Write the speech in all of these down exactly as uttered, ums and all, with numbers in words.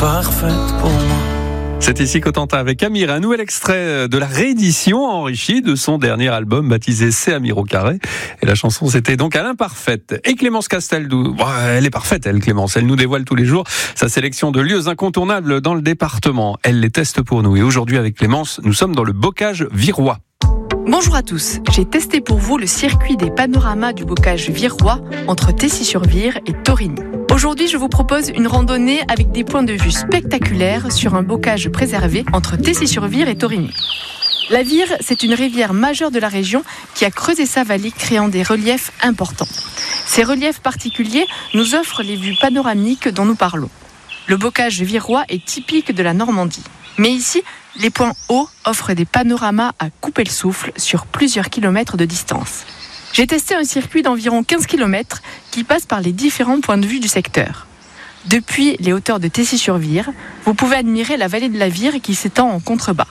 parfaite pour moi. C'est ici Cotentin avec Amir, un nouvel extrait de la réédition enrichie de son dernier album baptisé C'est Amir au carré. Et la chanson c'était donc à l'imparfaite. Et Clémence Castaldo, bon, elle est parfaite elle Clémence, elle nous dévoile tous les jours sa sélection de lieux incontournables dans le département. Elle les teste pour nous et aujourd'hui avec Clémence, nous sommes dans le bocage virois. Bonjour à tous, j'ai testé pour vous le circuit des panoramas du bocage virois entre Tessy-sur-Vire et Torigny. Aujourd'hui, je vous propose une randonnée avec des points de vue spectaculaires sur un bocage préservé entre Tessy-sur-Vire et Torigny. La Vire, c'est une rivière majeure de la région qui a creusé sa vallée, créant des reliefs importants. Ces reliefs particuliers nous offrent les vues panoramiques dont nous parlons. Le bocage virois est typique de la Normandie. Mais ici, les points hauts offrent des panoramas à couper le souffle sur plusieurs kilomètres de distance. J'ai testé un circuit d'environ quinze kilomètres qui passe par les différents points de vue du secteur. Depuis les hauteurs de Tessy-sur-Vire, vous pouvez admirer la vallée de la Vire qui s'étend en contrebas.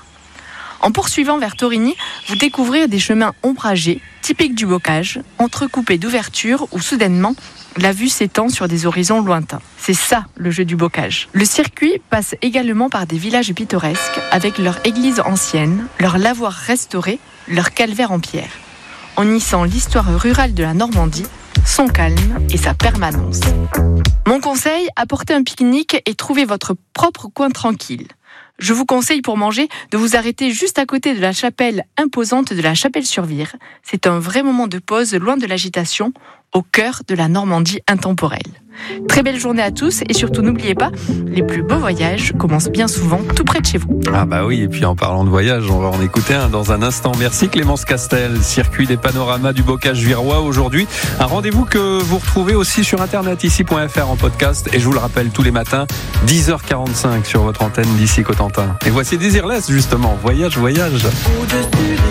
En poursuivant vers Torigny, vous découvrez des chemins ombragés, typiques du bocage, entrecoupés d'ouvertures où soudainement, la vue s'étend sur des horizons lointains. C'est ça le jeu du bocage. Le circuit passe également par des villages pittoresques avec leurs églises anciennes, leurs lavoirs restaurés, leurs calvaires en pierre. On y sent l'histoire rurale de la Normandie, son calme et sa permanence. Mon conseil, apportez un pique-nique et trouvez votre propre coin tranquille. Je vous conseille pour manger de vous arrêter juste à côté de la chapelle imposante de la Chapelle-sur-Vire. C'est un vrai moment de pause loin de l'agitation, au cœur de la Normandie intemporelle. Très belle journée à tous et surtout n'oubliez pas, les plus beaux voyages commencent bien souvent tout près de chez vous. Ah bah oui, et puis en parlant de voyage, on va en écouter un dans un instant. Merci Clémence Castel, circuit des panoramas du bocage virois aujourd'hui. Un rendez-vous que vous retrouvez aussi sur internet ici point f r en podcast et je vous le rappelle tous les matins, dix heures quarante-cinq sur votre antenne d'ici Cotentin. Et voici Désirless justement, voyage, voyage.